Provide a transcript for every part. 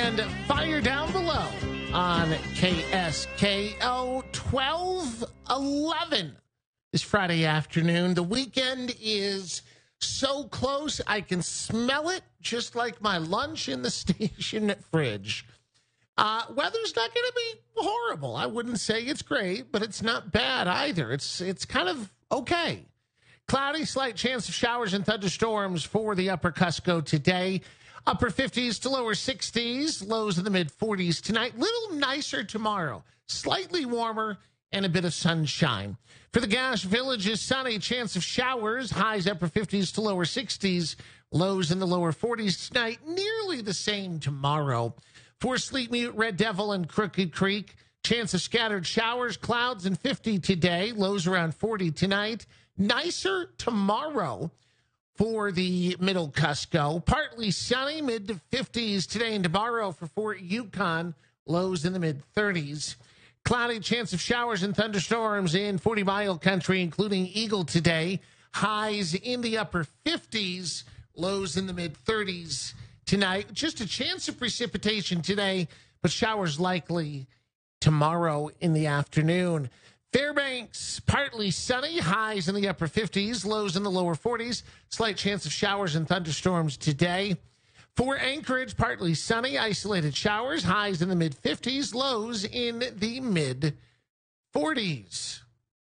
and Fire Down Below on KSKO 1211 this Friday afternoon. The weekend is so close, I can smell it just like my lunch in the station fridge. Weather's not going to be horrible. I wouldn't say it's great, but it's not bad either. It's kind of okay. Cloudy, slight chance of showers and thunderstorms for the upper Cusco today. Upper 50s to lower 60s, lows in the mid 40s tonight. Little nicer tomorrow, slightly warmer and a bit of sunshine. For the Gash Village is sunny, chance of showers, highs upper 50s to lower 60s, lows in the lower 40s tonight, nearly the same tomorrow. For Sleep Mute, Red Devil, and Crooked Creek, chance of scattered showers, clouds, and 50 today, lows around 40 tonight. Nicer tomorrow for the Middle Cusco. Partly sunny, mid to 50s today and tomorrow for Fort Yukon, lows in the mid 30s. Cloudy, chance of showers and thunderstorms in 40 Mile Country, including Eagle today. Highs in the upper 50s, lows in the mid 30s tonight. Just a chance of precipitation today, but showers likely tomorrow in the afternoon. Fairbanks, partly sunny, highs in the upper 50s, lows in the lower 40s. Slight chance of showers and thunderstorms today. For Anchorage, partly sunny, isolated showers, highs in the mid 50s, lows in the mid 40s.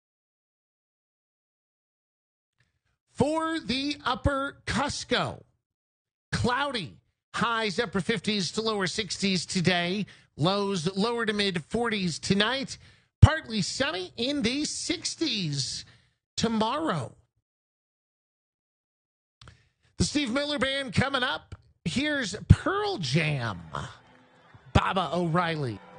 For the upper Cusco, cloudy, highs upper 50s to lower 60s today, lows lower to mid 40s tonight. Partly sunny in the 60s tomorrow. The Steve Miller Band coming up. Here's Pearl Jam. Baba O'Reilly.